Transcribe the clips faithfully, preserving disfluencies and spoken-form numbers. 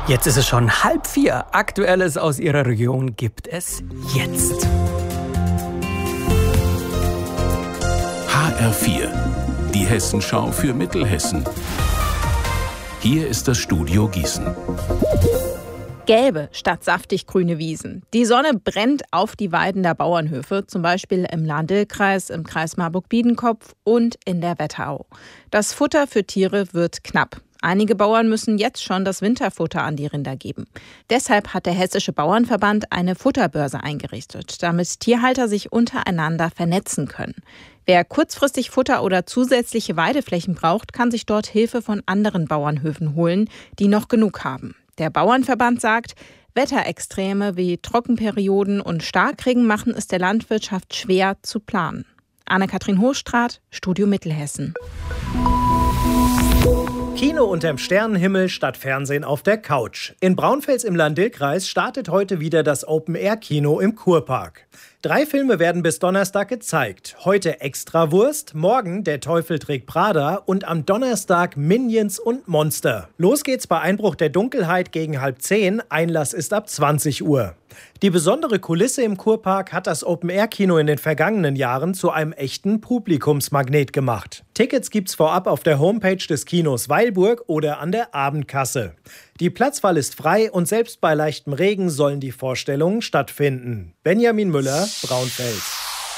Jetzt ist es schon halb vier. Aktuelles aus Ihrer Region gibt es jetzt. H R vier, die Hessenschau für Mittelhessen. Hier ist das Studio Gießen. Gelbe statt saftig grüne Wiesen. Die Sonne brennt auf die Weiden der Bauernhöfe, zum Beispiel im Lahn-Dill-Kreis, im Kreis Marburg-Biedenkopf und in der Wetterau. Das Futter für Tiere wird knapp. Einige Bauern müssen jetzt schon das Winterfutter an die Rinder geben. Deshalb hat der Hessische Bauernverband eine Futterbörse eingerichtet, damit Tierhalter sich untereinander vernetzen können. Wer kurzfristig Futter oder zusätzliche Weideflächen braucht, kann sich dort Hilfe von anderen Bauernhöfen holen, die noch genug haben. Der Bauernverband sagt, Wetterextreme wie Trockenperioden und Starkregen machen es der Landwirtschaft schwer zu planen. Anne-Kathrin Hochstraat, Studio Mittelhessen. Kino unterm Sternenhimmel statt Fernsehen auf der Couch. In Braunfels im Lahn-Dill-Kreis startet heute wieder das Open-Air-Kino im Kurpark. Drei Filme werden bis Donnerstag gezeigt. Heute Extrawurst, morgen Der Teufel trägt Prada und am Donnerstag Minions und Monster. Los geht's bei Einbruch der Dunkelheit gegen halb zehn. Einlass ist ab zwanzig Uhr. Die besondere Kulisse im Kurpark hat das Open-Air-Kino in den vergangenen Jahren zu einem echten Publikumsmagnet gemacht. Tickets gibt's vorab auf der Homepage des Kinos Weilburg oder an der Abendkasse. Die Platzwahl ist frei und selbst bei leichtem Regen sollen die Vorstellungen stattfinden. Benjamin Müller, Braunfels.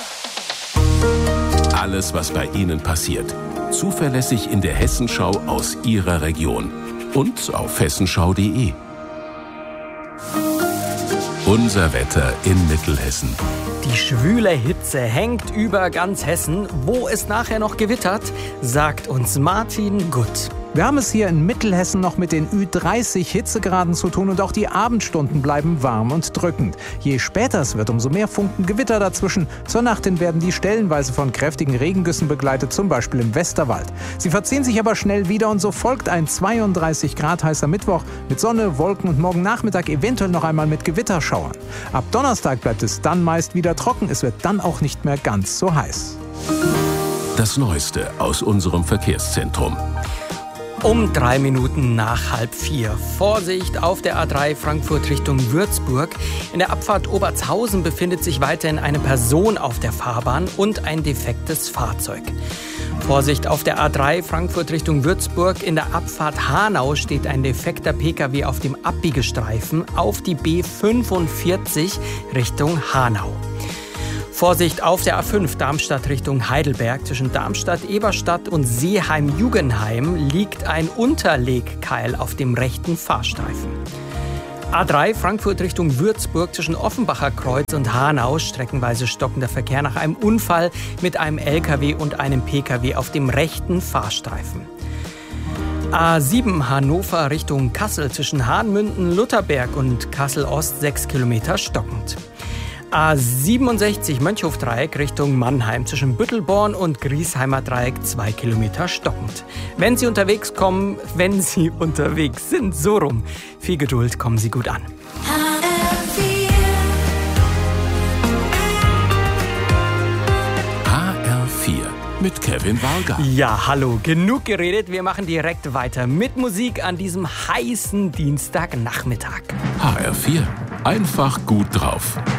Alles, was bei Ihnen passiert. Zuverlässig in der Hessenschau aus Ihrer Region. Und auf hessenschau punkt de. Unser Wetter in Mittelhessen. Die schwüle Hitze hängt über ganz Hessen. Wo es nachher noch gewittert, sagt uns Martin Gutt. Wir haben es hier in Mittelhessen noch mit den Ü dreißig Hitzegraden zu tun und auch die Abendstunden bleiben warm und drückend. Je später es wird, umso mehr funken Gewitter dazwischen. Zur Nacht hin werden die stellenweise von kräftigen Regengüssen begleitet, zum Beispiel im Westerwald. Sie verziehen sich aber schnell wieder und so folgt ein zweiunddreißig Grad heißer Mittwoch mit Sonne, Wolken und morgen Nachmittag eventuell noch einmal mit Gewitterschauern. Ab Donnerstag bleibt es dann meist wieder trocken, es wird dann auch nicht mehr ganz so heiß. Das Neueste aus unserem Verkehrszentrum. Um drei Minuten nach halb vier. Vorsicht auf der A drei Frankfurt Richtung Würzburg. In der Abfahrt Obertshausen befindet sich weiterhin eine Person auf der Fahrbahn und ein defektes Fahrzeug. Vorsicht auf der A drei Frankfurt Richtung Würzburg. In der Abfahrt Hanau steht ein defekter Pkw auf dem Abbiegestreifen auf die B fünfundvierzig Richtung Hanau. Vorsicht auf der A fünf Darmstadt Richtung Heidelberg. Zwischen Darmstadt, Eberstadt und Seeheim-Jugenheim liegt ein Unterlegkeil auf dem rechten Fahrstreifen. A drei Frankfurt Richtung Würzburg zwischen Offenbacher Kreuz und Hanau. Streckenweise stockender Verkehr nach einem Unfall mit einem L K W und einem Pkw auf dem rechten Fahrstreifen. A sieben Hannover Richtung Kassel zwischen Hahnmünden, Lutherberg und Kassel-Ost sechs Kilometer stockend. A siebenundsechzig Mönchhofdreieck Richtung Mannheim zwischen Büttelborn und Griesheimer Dreieck zwei Kilometer stockend. Wenn Sie unterwegs kommen, wenn Sie unterwegs sind, so rum. Viel Geduld, kommen Sie gut an. H R vier mit Kevin Walger. Ja, hallo, genug geredet. Wir machen direkt weiter mit Musik an diesem heißen Dienstagnachmittag. H R vier, einfach gut drauf.